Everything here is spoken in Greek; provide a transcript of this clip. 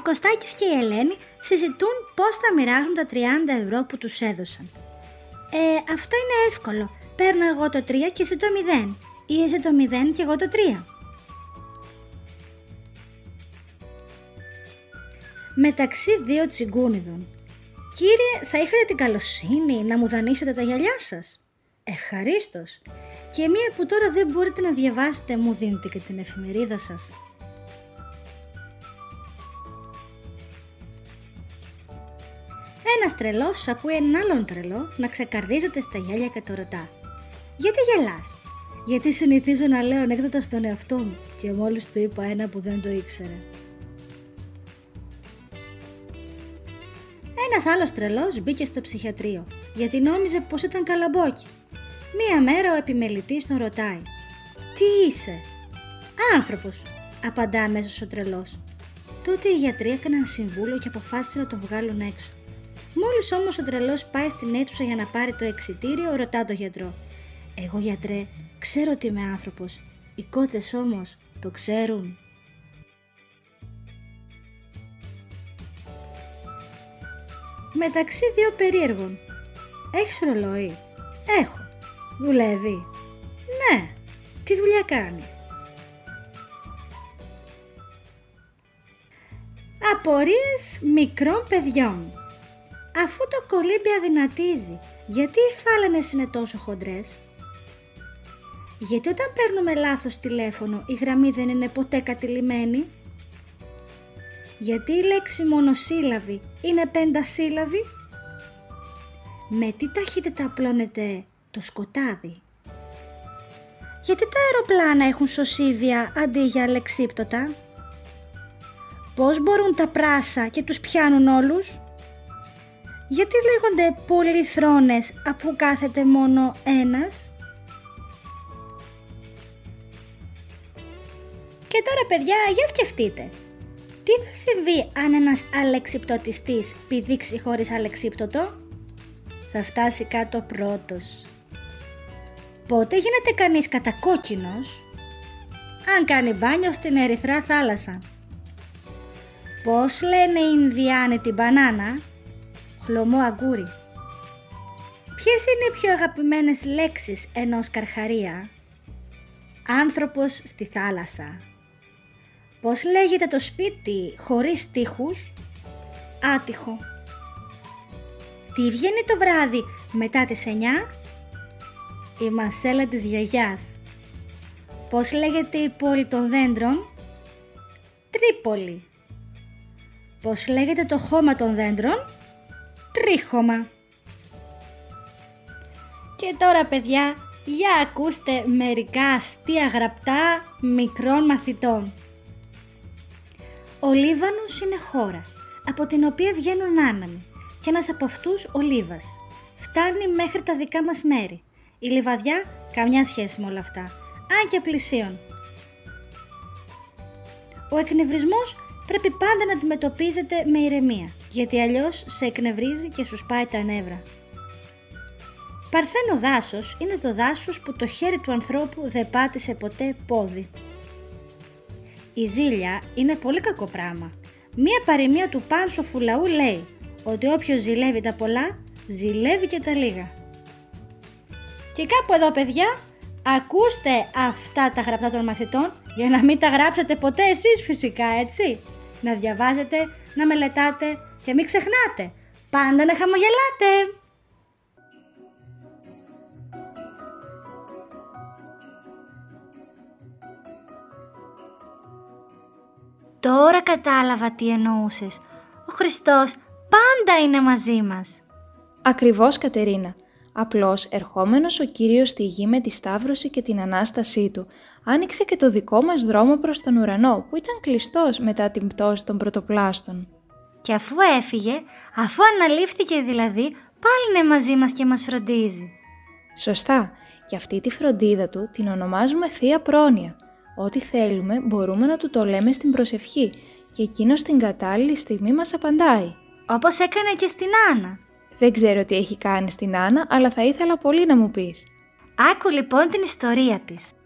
Κωστάκης και η Ελένη συζητούν πώς θα μοιράζουν τα 30 ευρώ που τους έδωσαν. Αυτό είναι εύκολο. Παίρνω εγώ το 3 και εσύ το 0. Ή εσύ το 0 και εγώ το 3. Μεταξύ δύο τσιγκούνιδων. Κύριε, θα είχατε την καλοσύνη να μου δανείσετε τα γυαλιά σας? Ευχαρίστως. Και μία που τώρα δεν μπορείτε να διαβάσετε, μου δίνετε και την εφημερίδα σας. Ένας τρελός ακούει έναν άλλον τρελό να ξεκαρδίζεται στα γυάλια και το ρωτά: γιατί γελάς? Γιατί συνηθίζω να λέω ανέκδοτα στον εαυτό μου, και μόλις του είπα ένα που δεν το ήξερε. Ένας άλλος τρελός μπήκε στο ψυχιατρίο, γιατί νόμιζε πως ήταν καλαμπόκι. Μία μέρα ο επιμελητής τον ρωτάει: τι είσαι? Άνθρωπος, απαντά αμέσως ο τρελός. Τότε οι γιατροί έκαναν συμβούλιο και αποφάσισαν να τον βγάλουν έξω. Μόλις όμως ο τρελός πάει στην αίθουσα για να πάρει το εξιτήριο, ρωτά τον γιατρό: εγώ, γιατρέ, ξέρω ότι είμαι άνθρωπος. Οι κότες όμως το ξέρουν? Μεταξύ δύο περίεργων. Έχεις ρολόι? Έχω. Δουλεύει? Ναι. Τι δουλειά κάνει? Απορίες μικρών παιδιών. Αφού το κολύμπι αδυνατίζει, γιατί οι φάλαινες είναι τόσο χοντρές? Γιατί όταν παίρνουμε λάθος τηλέφωνο, η γραμμή δεν είναι ποτέ κατηλημένη? Γιατί η λέξη μονοσύλλαβη είναι πεντασύλλαβη? Με τι ταχύτητα απλώνεται το σκοτάδι? Γιατί τα αεροπλάνα έχουν σωσίβια αντί για αλεξίπτωτα? Πώς μπορούν τα πράσα και τους πιάνουν όλους? Γιατί λέγονται πολυθρόνες αφού κάθεται μόνο ένας? Και τώρα, παιδιά, για σκεφτείτε. Τι θα συμβεί αν ένας αλεξιπτωτιστής πηδήξει χωρίς αλεξίπτωτο? Θα φτάσει κάτω πρώτος. Πότε γίνεται κανείς κατακόκκινος? Αν κάνει μπάνιο στην ερυθρά θάλασσα. Πώς λένε οι Ινδιάνοι την μπανάνα? Χλωμό αγκούρι. Ποιες είναι οι πιο αγαπημένες λέξεις ενός καρχαρία? Άνθρωπος στη θάλασσα. Πώς λέγεται το σπίτι χωρίς τοίχους? Άτυχο. Τι βγαίνει το βράδυ μετά τις 9? Η μασέλα της γιαγιάς. Πώς λέγεται η πόλη των δέντρων? Τρίπολη. Πώς λέγεται το χώμα των δέντρων? Τρίχωμα. Και τώρα, παιδιά, για ακούστε μερικά αστεία γραπτά μικρών μαθητών. Ο Λίβανος είναι χώρα, από την οποία βγαίνουν άνεμοι, και ένας από αυτούς, ο Λίβας, φτάνει μέχρι τα δικά μας μέρη. Η Λιβαδιά καμιά σχέση με όλα αυτά, αν και πλησίον. Ο εκνευρισμός πρέπει πάντα να αντιμετωπίζεται με ηρεμία, γιατί αλλιώς σε εκνευρίζει και σου σπάει τα νεύρα. Παρθένο δάσος είναι το δάσος που το χέρι του ανθρώπου δεν πάτησε ποτέ πόδι. Η ζήλια είναι πολύ κακό πράγμα. Μία παροιμία του Πάνσο Φουλαού λέει ότι όποιος ζηλεύει τα πολλά, ζηλεύει και τα λίγα. Και κάπου εδώ, παιδιά, ακούστε αυτά τα γραπτά των μαθητών, για να μην τα γράψετε ποτέ εσείς φυσικά, έτσι. Να διαβάζετε, να μελετάτε και μην ξεχνάτε, πάντα να χαμογελάτε. Τώρα κατάλαβα τι εννοούσες. Ο Χριστός πάντα είναι μαζί μας. Ακριβώς, Κατερίνα. Απλώς, ερχόμενος ο Κύριος στη γη με τη Σταύρωση και την Ανάστασή Του, άνοιξε και το δικό μας δρόμο προς τον ουρανό, που ήταν κλειστός μετά την πτώση των πρωτοπλάστων. Και αφού έφυγε, αφού αναλήφθηκε δηλαδή, πάλι είναι μαζί μας και μας φροντίζει. Σωστά. Και αυτή τη φροντίδα Του την ονομάζουμε Θεία Πρόνοια. Ό,τι θέλουμε μπορούμε να Του το λέμε στην προσευχή και Εκείνος την κατάλληλη στιγμή μας απαντάει. Όπως έκανε και στην Άννα. Δεν ξέρω τι έχει κάνει στην Άννα, αλλά θα ήθελα πολύ να μου πεις. Άκου λοιπόν την ιστορία της.